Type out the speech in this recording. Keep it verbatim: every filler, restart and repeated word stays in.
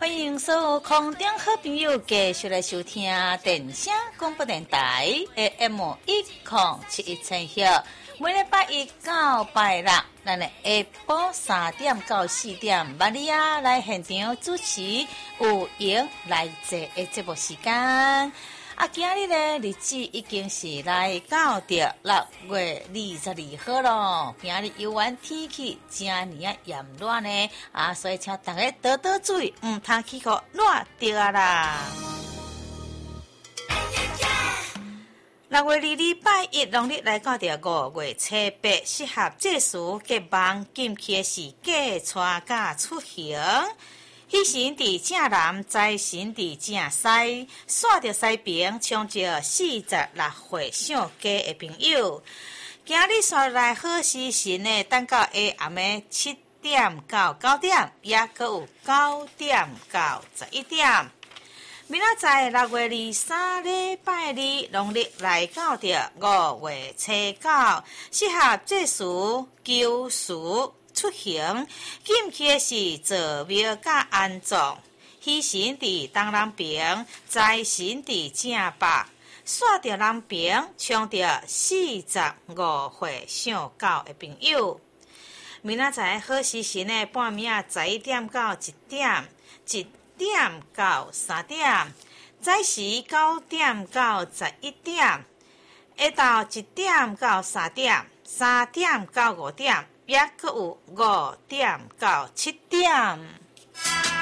欢迎所有空中好朋友继续来收听电声广播电台 A M 一零七一千赫。每礼拜一到拜六，咱的下晡三点到四点，玛利亚来现场主持有闲来坐的节目时间。啊，今日呢日子已经是来到着六月二十二號咯。今日游玩天氣真呢啊炎熱呢，啊，所以請大家多多注意，唔通去個熱掉啊啦。六月二禮拜一，農曆來到着五月初八，適合這時結網禁期的是假帶假出行。喜神佇正南，財神佇正西，煞着西邊，衝着四十六歲上家的朋友。今日煞來好時辰呢，等到下暗的七點到九點，也閣有九點到十一點。明仔載六月二三禮拜二，農曆來到着五月初九，適合這時求事出行，禁期的是坐廟甲安葬。喜神佇東南邊，財神佇正北，煞着南邊，衝着四十五歲上九的朋友。明仔載好時辰的半暝啊，十一點到一點，一點到三點，早時九點到十一點，下晝一點到三點，三點到五點。也閣有五點到七點。